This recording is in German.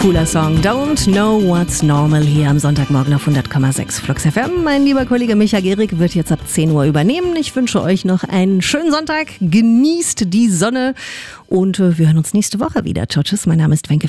Cooler Song. Don't know what's normal hier am Sonntagmorgen auf 100,6 Flux FM. Mein lieber Kollege Micha Gehrig wird jetzt ab 10 Uhr übernehmen. Ich wünsche euch noch einen schönen Sonntag. Genießt die Sonne und wir hören uns nächste Woche wieder. Ciao, tschüss. Mein Name ist Wenke.